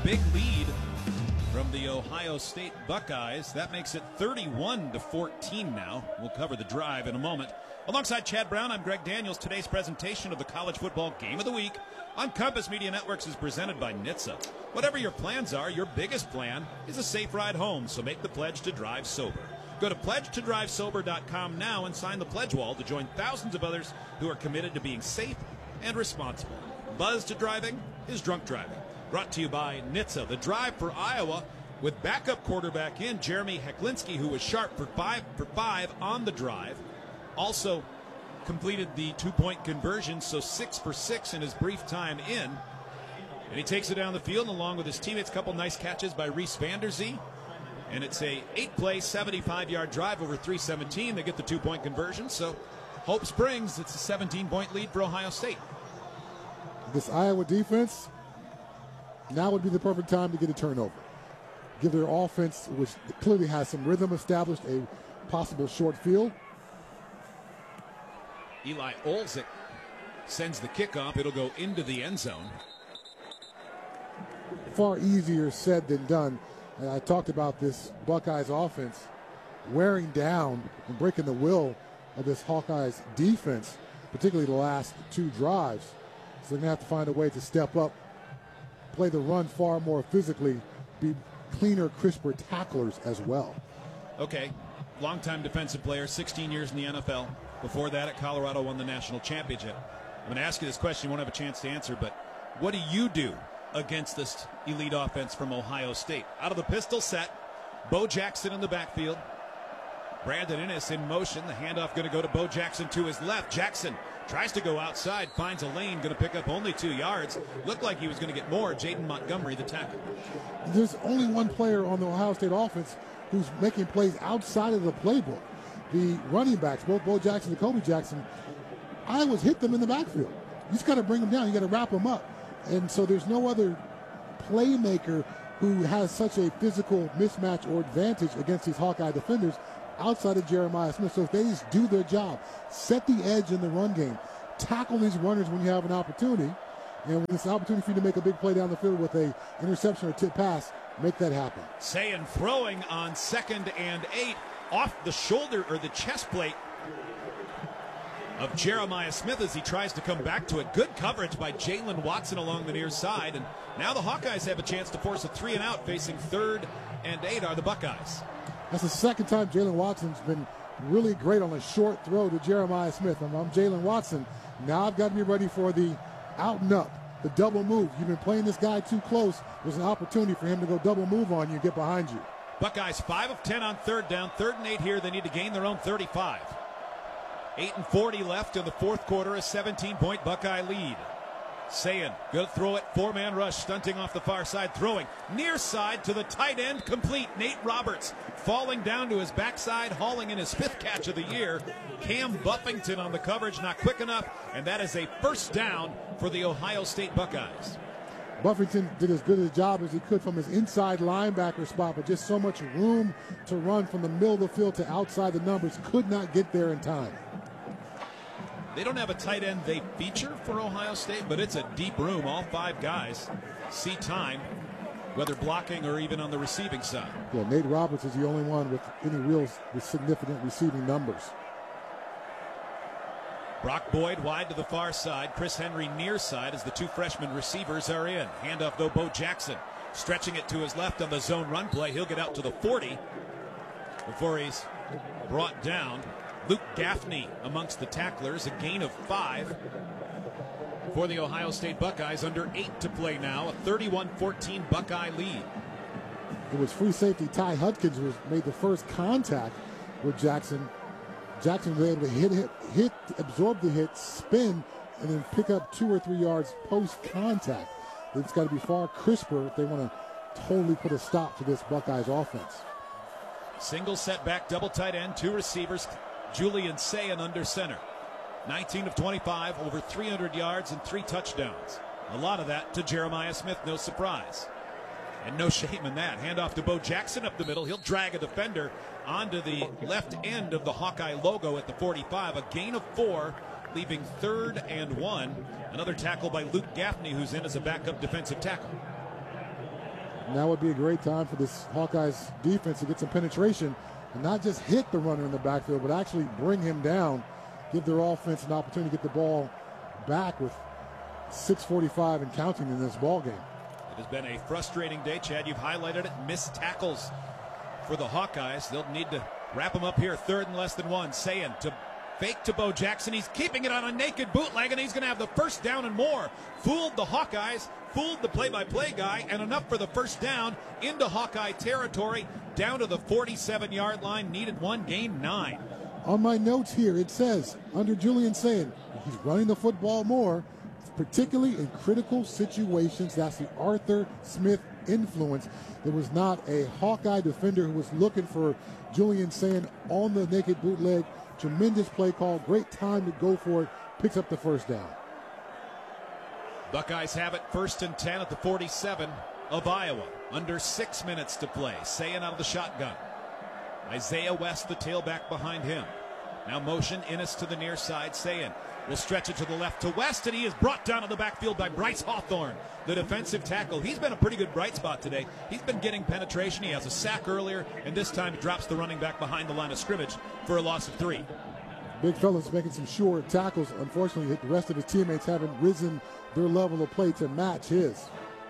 big lead from the Ohio State Buckeyes. That makes it 31-14 now. We'll cover the drive in a moment. Alongside Chad Brown, I'm Greg Daniels. Today's presentation of the College Football Game of the Week on Compass Media Networks is presented by NHTSA. Whatever your plans are, your biggest plan is a safe ride home, so make the pledge to drive sober. Go to pledgetodrivesober.com now and sign the pledge wall to join thousands of others who are committed to being safe and responsible. Buzz to driving is drunk driving. Brought to you by NHTSA. The drive for Iowa with backup quarterback in Jeremy Hecklinski, who was sharp for five on the drive. Also completed the two-point conversion, so 6 for 6 in his brief time in. And he takes it down the field along with his teammates. A couple nice catches by Reese Vanderzee. And it's a 8-play, 75-yard drive over 3:17. They get the two-point conversion, so Hope Springs, it's a 17-point lead for Ohio State. This Iowa defense, now would be the perfect time to get a turnover. Give their offense, which clearly has some rhythm established, a possible short field. Eli Olczyk sends the kickoff. It'll go into the end zone. Far easier said than done. And I talked about this Buckeyes offense wearing down and breaking the will of this Hawkeyes defense, particularly the last two drives. So they're going to have to find a way to step up, play the run far more physically, be cleaner, crisper tacklers as well. Okay, longtime defensive player, 16 years in the NFL. Before that at Colorado, won the national championship. I'm going to ask you this question, you won't have a chance to answer, but what do you do against this elite offense from Ohio State? Out of the pistol set, Bo Jackson in the backfield. Brandon Inniss in motion. The handoff going to go to Bo Jackson to his left. Jackson tries to go outside, finds a lane, going to pick up only 2 yards. Looked like he was going to get more. Jaden Montgomery, the tackle. There's only one player on the Ohio State offense who's making plays outside of the playbook. The running backs, both Bo Jackson and Kobe Jackson, Iowa's hit them in the backfield. You just got to bring them down. You got to wrap them up. And so there's no other playmaker who has such a physical mismatch or advantage against these Hawkeye defenders outside of Jeremiah Smith. So if they just do their job, set the edge in the run game, tackle these runners when you have an opportunity, and when it's an opportunity for you to make a big play down the field with a interception or tip pass, make that happen. Sayin throwing on 2nd and 8 off the shoulder or the chest plate of Jeremiah Smith as he tries to come back to it. Good coverage by Jalen Watson along the near side. And now the Hawkeyes have a chance to force a 3-and-out. Facing 3rd and 8 are the Buckeyes. That's the second time Jalen Watson's been really great on a short throw to Jeremiah Smith. I'm Jalen Watson. Now I've got to be ready for the out and up, the double move. You've been playing this guy too close. There's an opportunity for him to go double move on you and get behind you. Buckeyes 5 of 10 on 3rd down. 3rd and 8 here. They need to gain their own 35. 8:40 left in the fourth quarter. A 17-point Buckeye lead. Sayin, good throw it. 4-man rush, stunting off the far side. Throwing near side to the tight end. Complete. Nate Roberts falling down to his backside, hauling in his 5th catch of the year. Cam Buffington on the coverage, not quick enough. And that is a first down for the Ohio State Buckeyes. Buffington did as good a job as he could from his inside linebacker spot, but just so much room to run from the middle of the field to outside the numbers. Could not get there in time. They don't have a tight end they feature for Ohio State, but it's a deep room. All 5 guys see time, whether blocking or even on the receiving side. Yeah, Nate Roberts is the only one with any real significant receiving numbers. Brock Boyd wide to the far side. Chris Henry near side as the 2 freshman receivers are in. Handoff though, Bo Jackson stretching it to his left on the zone run play. He'll get out to the 40 before he's brought down. Luke Gaffney amongst the tacklers, a gain of 5 for the Ohio State Buckeyes. Under 8 to play now, a 31-14 Buckeye lead. It was free safety Ty Hudkins who made the first contact with Jackson. Jackson was able to hit, absorb the hit, spin, and then pick up 2 or 3 yards post-contact. It's got to be far crisper if they want to totally put a stop to this Buckeyes offense. Single setback, double tight end, 2 receivers. Julian Sayin under center. 19 of 25, over 300 yards and 3 touchdowns. A lot of that to Jeremiah Smith, no surprise. And no shame in that. Handoff to Bo Jackson up the middle. He'll drag a defender onto the left end of the Hawkeye logo at the 45. A gain of 4, leaving 3rd and 1. Another tackle by Luke Gaffney, who's in as a backup defensive tackle. Now would be a great time for this Hawkeyes defense to get some penetration and not just hit the runner in the backfield, but actually bring him down, give their offense an opportunity to get the ball back with 6:45 and counting in this ball game. It has been a frustrating day, Chad. You've highlighted it. Missed tackles for the Hawkeyes. They'll need to wrap them up here. 3rd and less than 1. Sayin to fake to Bo Jackson. He's keeping it on a naked bootleg, and he's going to have the first down and more. Fooled the Hawkeyes, fooled the play-by-play guy, and enough for the first down into Hawkeye territory, down to the 47-yard line. Needed 1, gained 9. On my notes here, it says, under Julian Sayin, he's running the football more, particularly in critical situations. That's the Arthur Smith influence. There was not a Hawkeye defender who was looking for Julian Sayin on the naked bootleg. Tremendous play call, great time to go for it, picks up the first down. Buckeyes have it 1st and 10 at the 47 of Iowa. Under 6 minutes to play. Sayin out of the shotgun. Isaiah West, the tailback behind him. Now motion Innis to the near side. Sayin will stretch it to the left to West, and he is brought down in the backfield by Bryce Hawthorne, the defensive tackle. He's been a pretty good bright spot today. He's been getting penetration. He has a sack earlier, and this time he drops the running back behind the line of scrimmage for a loss of 3. Big fella's making some sure tackles. Unfortunately, the rest of his teammates haven't risen their level of play to match his.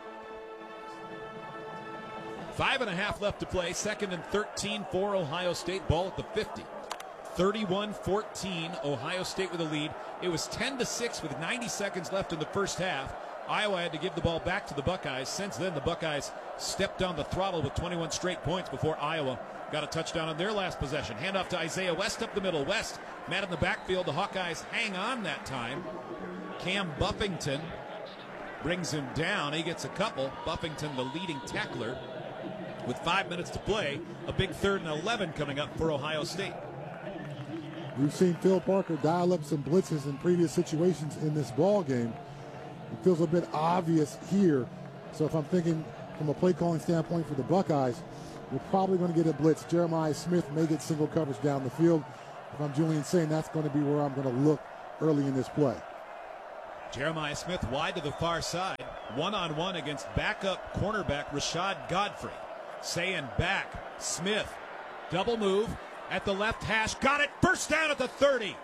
5.5 left to play. 2nd and 13 for Ohio State. Ball at the 50. 31-14, Ohio State with a lead. It was 10-6 with 90 seconds left in the first half. Iowa had to give the ball back to the Buckeyes. Since then, the Buckeyes stepped on the throttle with 21 straight points before Iowa got a touchdown on their last possession. Handoff to Isaiah West up the middle. West, man in the backfield. The Hawkeyes hang on that time. Cam Buffington brings him down. He gets a couple. Buffington, the leading tackler, with 5 minutes to play. A big 3rd and 11 coming up for Ohio State. We've seen Phil Parker dial up some blitzes in previous situations in this ball game. It feels a bit obvious here. So if I'm thinking from a play calling standpoint for the Buckeyes, we're probably going to get a blitz. Jeremiah Smith may get single coverage down the field. If I'm Julian Sayin, that's going to be where I'm going to look early in this play. Jeremiah Smith wide to the far side. One-on-one against backup cornerback Rashad Godfrey. Sayin back. Smith. Double move. At the left hash, got it, first down at the 30.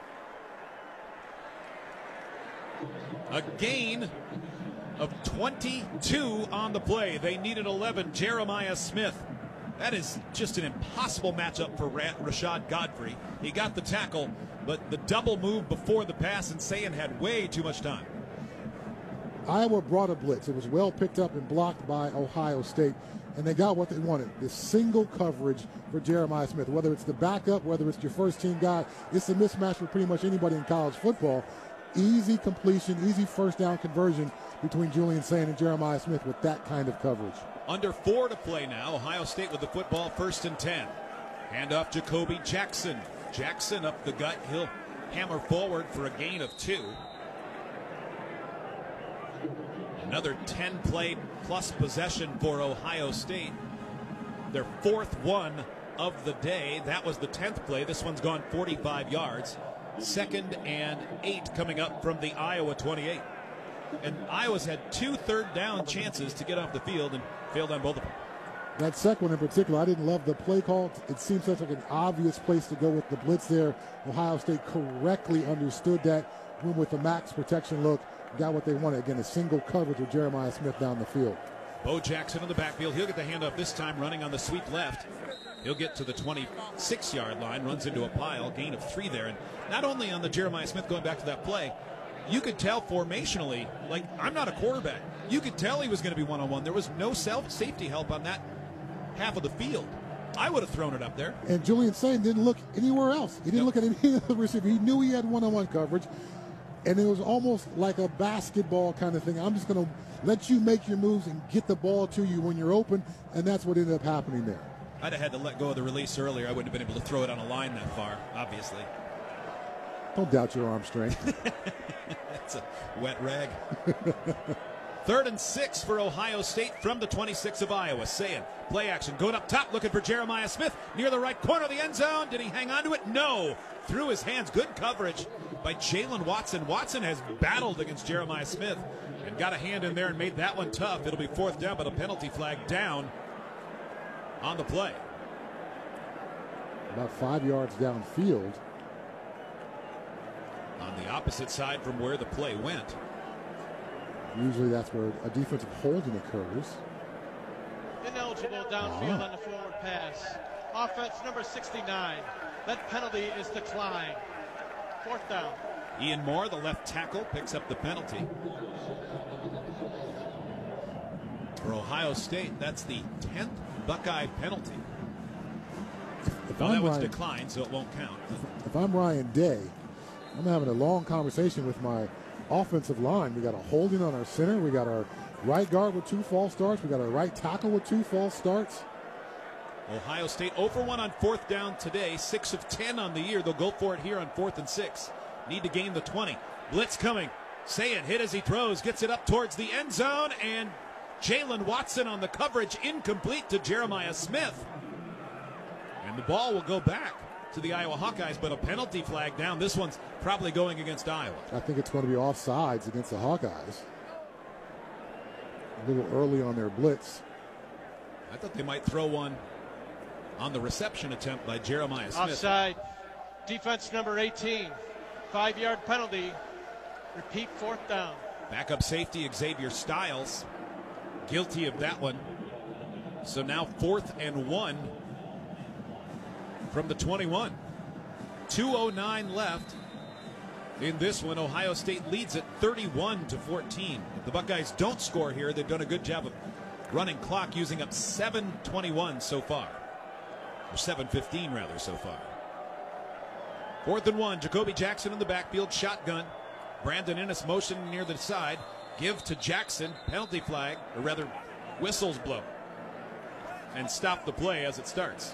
A gain of 22 on the play. They needed 11. Jeremiah Smith. That is just an impossible matchup for Rashad Godfrey. He got the tackle, but the double move before the pass, and Sayin had way too much time. Iowa brought a blitz. It was well picked up and blocked by Ohio State, and they got what they wanted, this single coverage for Jeremiah Smith. Whether it's the backup, whether it's your first-team guy, it's a mismatch for pretty much anybody in college football. Easy completion, easy first-down conversion between Julian Sayin and Jeremiah Smith with that kind of coverage. Under 4 to play now. Ohio State with the football, 1st and 10. Handoff Jacoby Jackson. Jackson up the gut. He'll hammer forward for a gain of 2. Another 10-play plus possession for Ohio State. Their 4th one of the day. That was the 10th play. This one's gone 45 yards. 2nd and 8 coming up from the Iowa 28. And Iowa's had 2 third-down chances to get off the field and failed on both of them. That second one in particular, I didn't love the play call. It seems such like an obvious place to go with the blitz there. Ohio State correctly understood that. Went with the max protection look. Got what they wanted. Again, a single coverage with Jeremiah Smith down the field. Bo Jackson in the backfield. He'll get the handoff this time running on the sweep left. He'll get to the 26-yard line, runs into a pile, gain of 3 there. And not only on the Jeremiah Smith going back to that play, you could tell formationally, like, I'm not a quarterback. You could tell he was going to be one-on-one. There was no safety help on that half of the field. I would have thrown it up there. And Julian Sayin didn't look anywhere else. He didn't look at any of the receiver. He knew he had one-on-one coverage. And it was almost like a basketball kind of thing. I'm just going to let you make your moves and get the ball to you when you're open, and that's what ended up happening there. I'd have had to let go of the release earlier. I wouldn't have been able to throw it on a line that far, obviously. Don't doubt your arm strength. That's a wet rag. 3rd and 6 for Ohio State from the 26 of Iowa. Sayin, play action, going up top, looking for Jeremiah Smith near the right corner of the end zone. Did he hang on to it? No. Through his hands. Good coverage by Jalen Watson. Watson has battled against Jeremiah Smith and got a hand in there and made that one tough. It'll be 4th down, but a penalty flag down on the play. About 5 yards downfield. On the opposite side from where the play went. Usually that's where a defensive holding occurs. Ineligible downfield on the forward pass. Offense number 69. That penalty is declined. 4th down. Ian Moore, the left tackle, picks up the penalty. For Ohio State, that's the 10th Buckeye penalty. That was declined, so it won't count. If I'm Ryan Day, I'm having a long conversation with my offensive line. We got a holding on our center. We got our right guard with 2 false starts. We got our right tackle with 2 false starts. Ohio State 0 for 1 on 4th down today. 6 of 10 on the year. They'll go for it here on 4th and 6. Need to gain the 20. Blitz coming. Say it, hit as he throws. Gets it up towards the end zone. And Jalen Watson on the coverage. Incomplete to Jeremiah Smith. And the ball will go back to the Iowa Hawkeyes, but a penalty flag down. This one's probably going against Iowa. I think it's going to be offsides against the Hawkeyes. A little early on their blitz. I thought they might throw one on the reception attempt by Jeremiah Smith. Offside. Defense number 18. 5-yard penalty. Repeat 4th down. Backup safety Xavier Stiles. Guilty of that one. So now 4th and 1 from the 21. 2:09 left in this one. Ohio State leads it 31-14. If the Buckeyes don't score here, they've done a good job of running clock, using up 7:21 so far. Or 7:15 rather so far. 4th and 1. Jacoby Jackson in the backfield, shotgun. Brandon Innes motioning near the side. Give to Jackson. Penalty flag, or rather, whistles blow. And stop the play as it starts.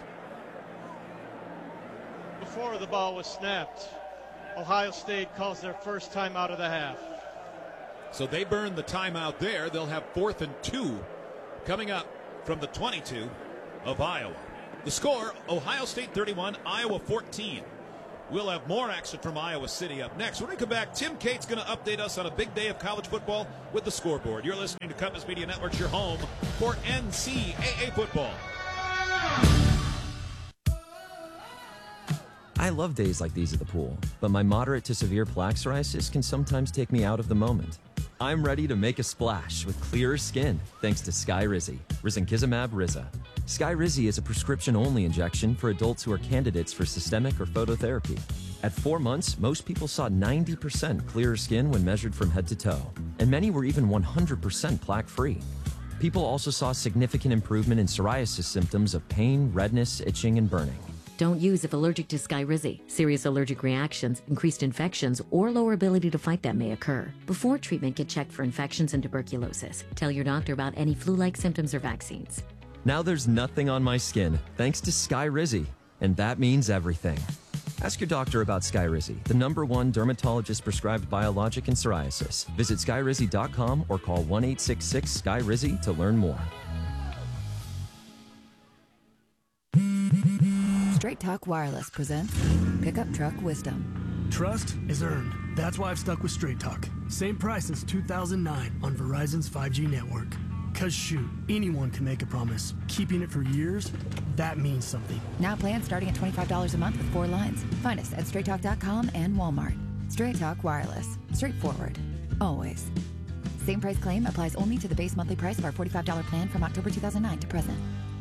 Before the ball was snapped, Ohio State calls their first timeout of the half. So they burn the timeout there. They'll have 4th and 2 coming up from the 22 of Iowa. The score, Ohio State 31, Iowa 14. We'll have more action from Iowa City up next. When we come back, Tim Cate's going to update us on a big day of college football with the scoreboard. You're listening to Compass Media Network, your home for NCAA football. I love days like these at the pool, but my moderate to severe plaque psoriasis can sometimes take me out of the moment. I'm ready to make a splash with clearer skin thanks to Skyrizi, risankizumab Riza. Skyrizi is a prescription-only injection for adults who are candidates for systemic or phototherapy. At 4 months, most people saw 90% clearer skin when measured from head to toe, and many were even 100% plaque-free. People also saw significant improvement in psoriasis symptoms of pain, redness, itching, and burning. Don't use if allergic to Skyrizi. Serious allergic reactions, increased infections, or lower ability to fight them may occur. Before treatment, get checked for infections and tuberculosis. Tell your doctor about any flu-like symptoms or vaccines. Now there's nothing on my skin thanks to Skyrizi, and that means everything. Ask your doctor about Skyrizi, the #1 dermatologist-prescribed biologic in psoriasis. Visit Skyrizi.com or call 1-866-SKYRIZI to learn more. Straight Talk Wireless presents Pickup Truck Wisdom. Trust is earned. That's why I've stuck with Straight Talk. Same price since 2009 on Verizon's 5G network. Cause shoot, anyone can make a promise. Keeping it for years, that means something. Now plans starting at $25 a month with 4 lines. Find us at StraightTalk.com and Walmart. Straight Talk Wireless. Straightforward. Always. Same price claim applies only to the base monthly price of our $45 plan from October 2009 to present.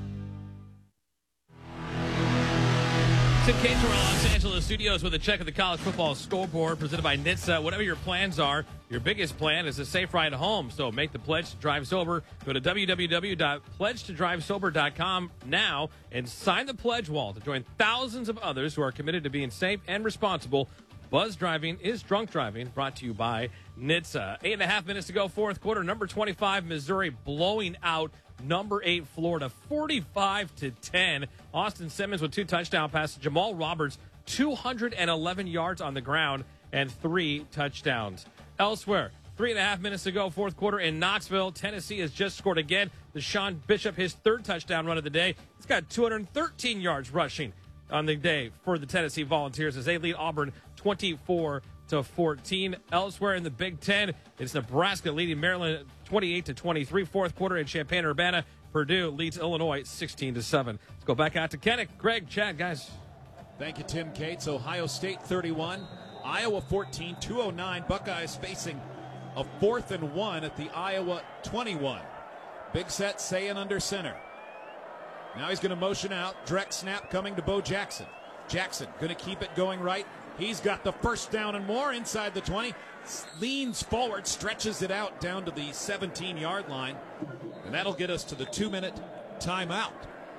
Tim Cates from our Los Angeles studios with a check of the college football scoreboard presented by NHTSA. Whatever your plans are, your biggest plan is a safe ride home. So make the pledge to drive sober. Go to www.pledgetodrivesober.com now and sign the pledge wall to join thousands of others who are committed to being safe and responsible. Buzz driving is drunk driving, brought to you by NHTSA. 8.5 minutes to go, fourth quarter. Number 25, Missouri blowing out number 8, Florida, 45-10. Austin Simmons with 2 touchdown passes. Jamal Roberts, 211 yards on the ground and 3 touchdowns. Elsewhere, 3.5 minutes to go, fourth quarter in Knoxville. Tennessee has just scored again. Deshaun Bishop, his 3rd touchdown run of the day. He's got 213 yards rushing on the day for the Tennessee Volunteers as they lead Auburn 24-14. 28-14. Elsewhere in the Big Ten, it's Nebraska leading Maryland 28-23. Fourth quarter in Champaign-Urbana. Purdue leads Illinois 16-7. Let's go back out to Kennick. Greg, Chad, guys. Thank you, Tim Cates. Ohio State 31, Iowa 14, 2:09. Buckeyes facing a 4th and 1 at the Iowa 21. Big set, Sayin under center. Now he's going to motion out. Direct snap coming to Bo Jackson. Jackson going to keep it going right. He's got the first down and more inside the 20. Leans forward, stretches it out down to the 17-yard line. And that'll get us to the 2-minute timeout.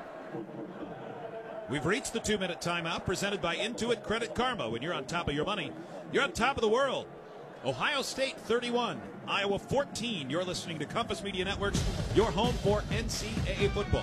We've reached the 2-minute timeout presented by Intuit Credit Karma. When you're on top of your money, you're on top of the world. Ohio State 31, Iowa 14. You're listening to Compass Media Networks, your home for NCAA football.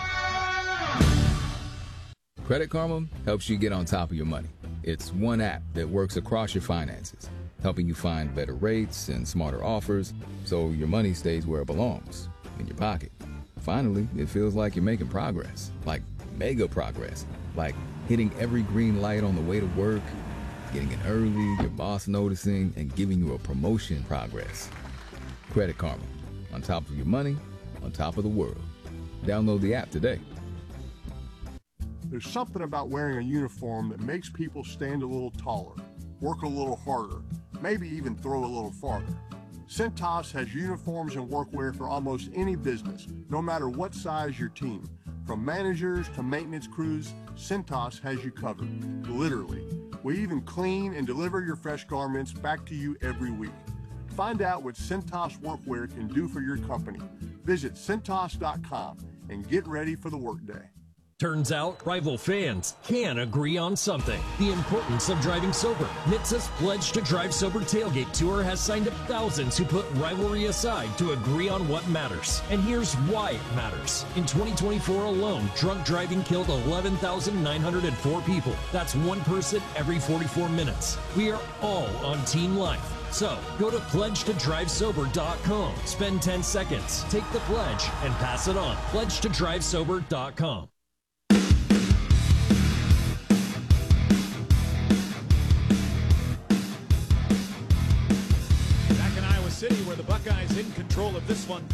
Credit Karma helps you get on top of your money. It's one app that works across your finances, helping you find better rates and smarter offers so your money stays where it belongs, in your pocket. Finally, it feels like you're making progress, like mega progress, like hitting every green light on the way to work, getting in early, your boss noticing, and giving you a promotion progress. Credit Karma, on top of your money, on top of the world. Download the app today. There's something about wearing a uniform that makes people stand a little taller, work a little harder, maybe even throw a little farther. Cintas has uniforms and workwear for almost any business, no matter what size your team. From managers to maintenance crews, Cintas has you covered, literally. We even clean and deliver your fresh garments back to you every week. Find out what Cintas workwear can do for your company. Visit Cintas.com and get ready for the workday. Turns out, rival fans can agree on something: the importance of driving sober. NHTSA's Pledge to Drive Sober Tailgate Tour has signed up thousands who put rivalry aside to agree on what matters. And here's why it matters. In 2024 alone, drunk driving killed 11,904 people. That's one person every 44 minutes. We are all on Team Life. So, go to pledgetodrivesober.com. Spend 10 seconds, take the pledge, and pass it on. Pledgetodrivesober.com. City, where the Buckeyes in control of this one.